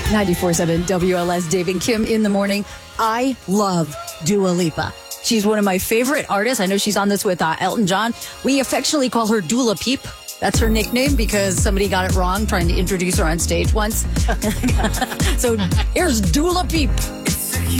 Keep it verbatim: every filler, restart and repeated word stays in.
ninety-four point seven W L S, Dave and Kim in the morning. I love Dua Lipa. She's one of my favorite artists. I know she's on this with uh, Elton John. We affectionately call her Dula Peep. That's her nickname because somebody got it wrong trying to introduce her on stage once. So here's Dula Peep.